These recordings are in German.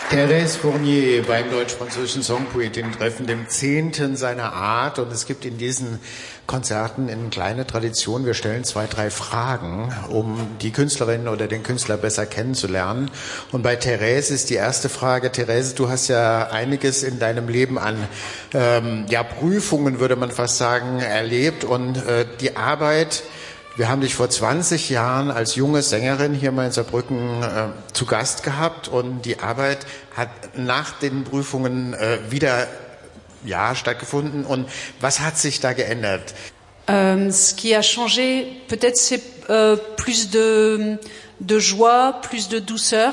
Thérèse Fournier beim Deutsch-Französischen Songpoetentreffen, dem 10. seiner Art. Und es gibt in diesen Konzerten eine kleine Tradition. Wir stellen 2, 3 Fragen, um die Künstlerin oder den Künstler besser kennenzulernen. Und bei Thérèse ist die erste Frage: Thérèse, du hast ja einiges in deinem Leben an Prüfungen, würde man fast sagen, erlebt. Und die Arbeit... Wir haben dich vor 20 Jahren als junge Sängerin hier mal in Saarbrücken zu Gast gehabt, und die Arbeit hat nach den Prüfungen wieder stattgefunden. Und was hat sich da geändert? Ce qui a changé, peut-être c'est plus de joie, plus de douceur,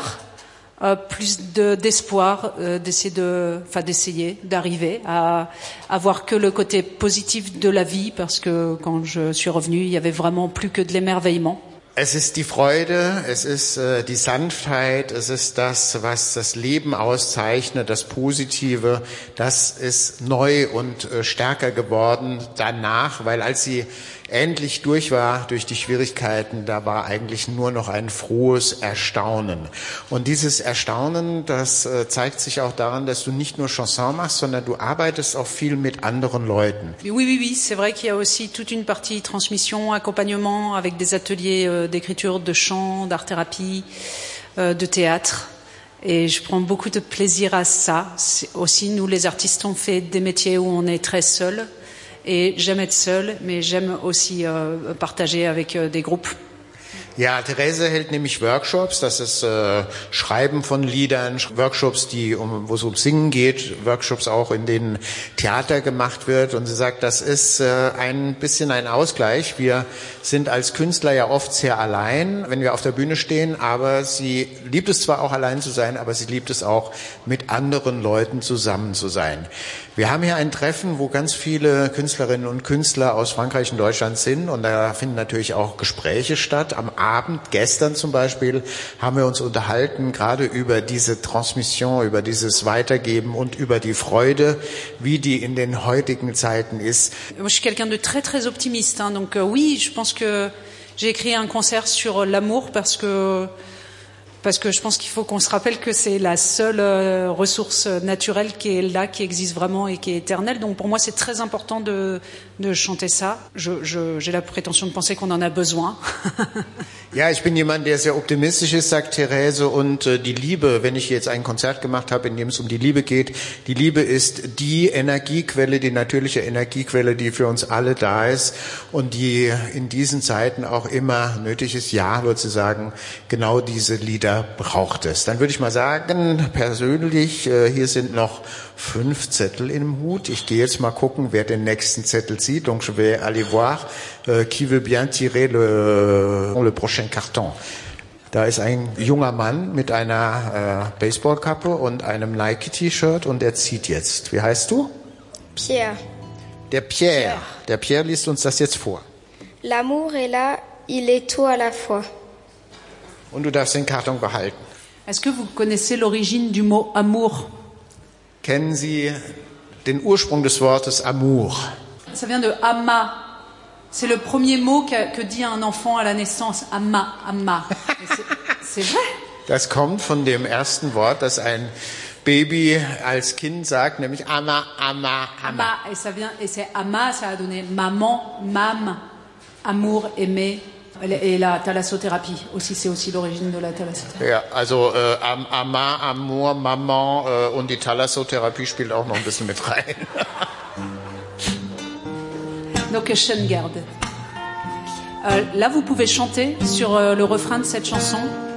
plus d'espoir, d'essayer d'arriver à avoir que le côté positif de la vie, parce que quand je suis revenue, il y avait vraiment plus que de l'émerveillement. Es ist die Freude, es ist die Sanftheit, es ist das, was das Leben auszeichnet, das Positive. Das ist neu und stärker geworden danach, weil als sie endlich durch war, durch die Schwierigkeiten, da war eigentlich nur noch ein frohes Erstaunen. Und dieses Erstaunen, das zeigt sich auch daran, dass du nicht nur Chanson machst, sondern du arbeitest auch viel mit anderen Leuten. Oui, c'est vrai qu'il y a aussi toute une partie transmission, accompagnement avec des ateliers d'écriture, de chant, d'art-thérapie, de théâtre. Et je prends beaucoup de plaisir à ça. Aussi, nous les artistes, on fait des métiers où on est très seuls. Et j'aime être seule, mais j'aime aussi partager avec des groupes. Ja, Thérèse hält nämlich Workshops, das ist Schreiben von Liedern, Workshops, wo es um Singen geht, Workshops auch, in denen Theater gemacht wird. Und sie sagt, das ist ein bisschen ein Ausgleich. Wir sind als Künstler ja oft sehr allein, wenn wir auf der Bühne stehen, aber sie liebt es zwar auch allein zu sein, aber sie liebt es auch, mit anderen Leuten zusammen zu sein. Wir haben hier ein Treffen, wo ganz viele Künstlerinnen und Künstler aus Frankreich und Deutschland sind, und da finden natürlich auch Gespräche statt. Am Abend, gestern zum Beispiel, haben wir uns unterhalten, gerade über diese Transmission, über dieses Weitergeben und über die Freude, wie die in den heutigen Zeiten ist. Moi, je suis quelqu'un de très très optimiste, hein, donc oui, je pense que j'ai écrit un concert sur l'amour parce que je pense qu'il faut qu'on se rappelle que c'est la seule ressource naturelle qui est là, qui existe vraiment et qui est éternelle. Donc pour moi, c'est très important de chanter ça. J'ai la prétention de penser qu'on en a besoin. Ja, ich bin jemand, der sehr optimistisch ist, sagt Thérèse, und die Liebe, wenn ich jetzt ein Konzert gemacht habe, in dem es um die Liebe geht, die Liebe ist die Energiequelle, die natürliche Energiequelle, die für uns alle da ist und die in diesen Zeiten auch immer nötig ist. Ja, würde sie sagen, genau diese Lieder braucht es. Dann würde ich mal sagen, persönlich, hier sind noch 5 Zettel im Hut. Ich gehe jetzt mal gucken, wer den nächsten Zettel zieht. Donc je vais aller voir qui veut bien tirer le prochain carton. Da ist ein junger Mann mit einer Baseballkappe und einem Nike-T-Shirt, und er zieht jetzt. Wie heißt du? Pierre. Der Pierre. Der Pierre liest uns das jetzt vor. L'amour est là, il est tout à la fois. Und du darfst den Karton behalten. Est-ce que vous connaissez l'origine du mot amour? Kennen Sie den Ursprung des Wortes Amour? Ça vient de ama. C'est le premier mot que dit un enfant à la naissance. Ama, ama. C'est vrai. Das kommt von dem ersten Wort, das ein Baby als Kind sagt, nämlich ama, ama, ama. Ama, et c'est ama, ça a donné maman, mam, amour, aimer. Et la thalassothérapie aussi, c'est aussi l'origine de la thalassothérapie. Ja, also Ama, Amour, Maman und die Thalassothérapie spielt auch noch ein bisschen mit rein. Donc Schöngarde. Là, vous pouvez chanter sur le refrain de cette chanson.